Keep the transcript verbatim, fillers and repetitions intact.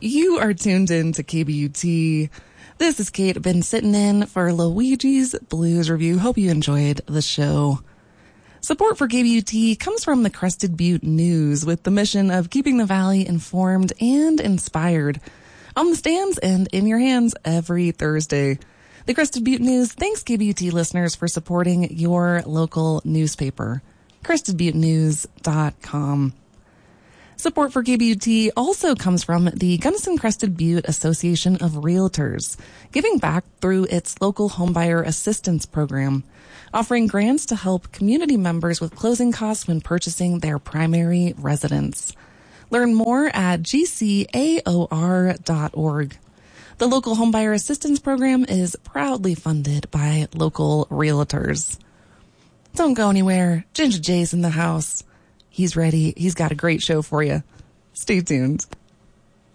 You are tuned in to K B U T. This is Kate. Been sitting in for Luigi's Blues Review. Hope you enjoyed the show. Support for K B U T comes from the Crested Butte News, with the mission of keeping the Valley informed and inspired. On the stands and in your hands every Thursday. The Crested Butte News thanks K B U T listeners for supporting your local newspaper. crested butte news dot com. Support for K B U T also comes from the Gunnison Crested Butte Association of Realtors, giving back through its local homebuyer assistance program, offering grants to help community members with closing costs when purchasing their primary residence. Learn more at g c a o r dot org. The local homebuyer assistance program is proudly funded by local realtors. Don't go anywhere. Ginger Jay's in the house. He's ready. He's got a great show for you. Stay tuned.